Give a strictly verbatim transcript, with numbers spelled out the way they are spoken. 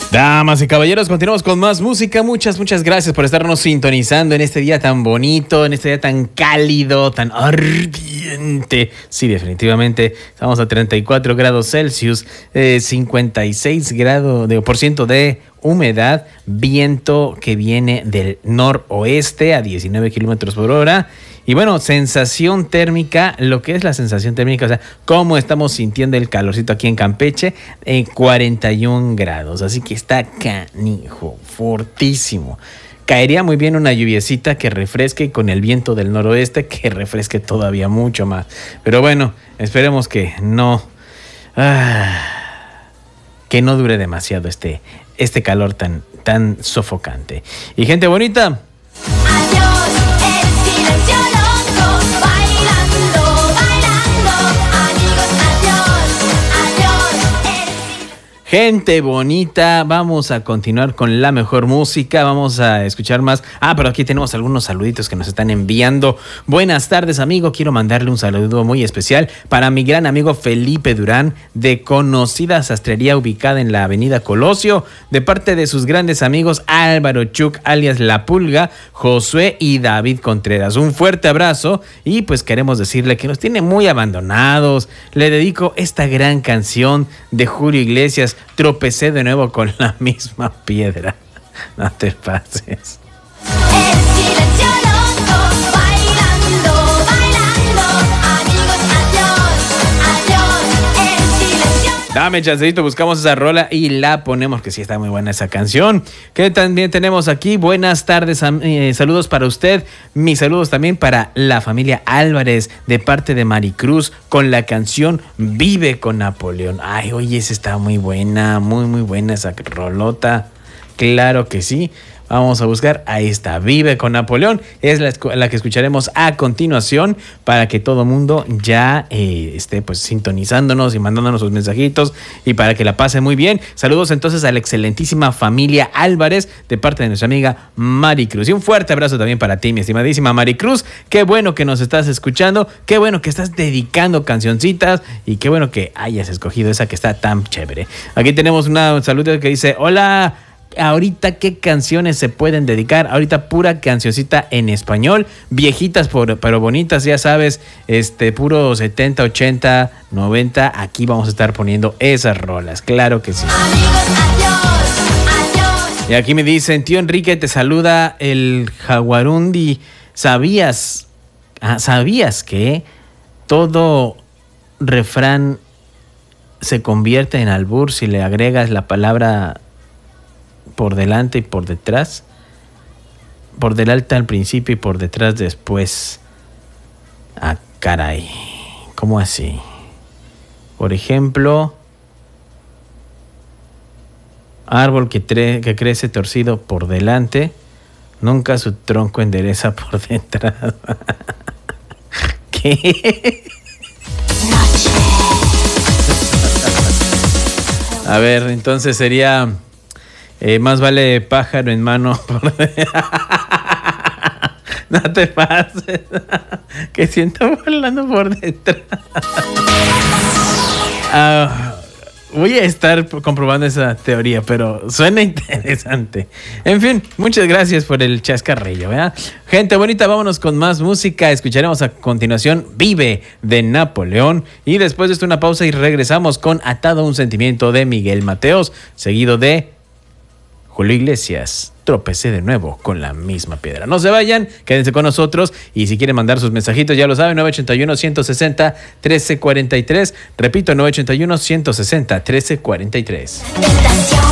Damas y caballeros, continuamos con más música. Muchas, muchas gracias por estarnos sintonizando en este día tan bonito, en este día tan cálido, tan ardiente. Sí, definitivamente estamos a treinta y cuatro grados Celsius, eh, cincuenta y seis grados de, por ciento de humedad, viento que viene del noroeste a diecinueve kilómetros por hora. Y bueno, sensación térmica, lo que es la sensación térmica, o sea, cómo estamos sintiendo el calorcito aquí en Campeche, en cuarenta y un grados. Así que está canijo, fortísimo. Caería muy bien una lluviecita que refresque y con el viento del noroeste que refresque todavía mucho más. Pero bueno, esperemos que no, ah, que no dure demasiado este, este calor tan, tan sofocante. Y gente bonita. Adiós, el silencio loco, bailando, bailando, amigos, adiós, adiós, el... Gente bonita, vamos a continuar con la mejor música, vamos a escuchar más. Ah, pero aquí tenemos algunos saluditos que nos están enviando. Buenas tardes, amigo, quiero mandarle un saludo muy especial para mi gran amigo Felipe Durán, de conocida sastrería ubicada en la avenida Colosio, de parte de sus grandes amigos Álvaro Chuc, alias La Pulga, Josué y David Contreras. Un fuerte abrazo y pues queremos decirle que nos tiene muy abandonados. Le dedico esta gran canción de Julio Iglesias, Tropecé de nuevo con la misma piedra. No te pases. El silencio loco, bailando, bailando, amigos, adiós, adiós, el silencio. Dame chancecito, buscamos esa rola y la ponemos, que sí está muy buena esa canción. Que también tenemos aquí, buenas tardes, eh, saludos para usted. Mis saludos también para la familia Álvarez, de parte de Maricruz, con la canción Vive con Napoleón. Ay, oye, esa está muy buena, muy, muy buena esa rolota. Claro que sí. Vamos a buscar, ahí está, Vive con Napoleón, es la, la que escucharemos a continuación para que todo mundo ya eh, esté pues sintonizándonos y mandándonos sus mensajitos y para que la pase muy bien. Saludos entonces a la excelentísima familia Álvarez de parte de nuestra amiga Maricruz. Y un fuerte abrazo también para ti, mi estimadísima Maricruz. Qué bueno que nos estás escuchando, qué bueno que estás dedicando cancioncitas y qué bueno que hayas escogido esa que está tan chévere. Aquí tenemos una saludo que dice, hola. Ahorita, ¿qué canciones se pueden dedicar? Ahorita pura cancioncita en español, viejitas por, pero bonitas, ya sabes, este puro setenta, ochenta, noventa, aquí vamos a estar poniendo esas rolas, claro que sí. Amigos, adiós, adiós. Y aquí me dicen, tío Enrique, te saluda el Jaguarundi. ¿Sabías, ah, sabías que todo refrán se convierte en albur si le agregas la palabra por delante y por detrás? Por delante al principio y por detrás después. Ah, caray. ¿Cómo así? Por ejemplo, árbol que, tre- que crece torcido por delante, nunca su tronco endereza por detrás. ¿Qué? A ver, entonces sería... Eh, más vale pájaro en mano. No te pases. Que siento volando por detrás. Uh, voy a estar comprobando esa teoría, pero suena interesante. En fin, muchas gracias por el chascarrillo, ¿verdad? Gente bonita, vámonos con más música. Escucharemos a continuación Vive de Napoleón. Y después de esto una pausa y regresamos con Atado a un sentimiento de Miguel Mateos, seguido de Julio Iglesias, Tropecé de nuevo con la misma piedra. No se vayan, quédense con nosotros y si quieren mandar sus mensajitos, ya lo saben, nueve ocho uno, uno seis cero, uno tres cuatro tres. Repito, nueve ocho uno, uno seis cero, uno tres cuatro tres. Estación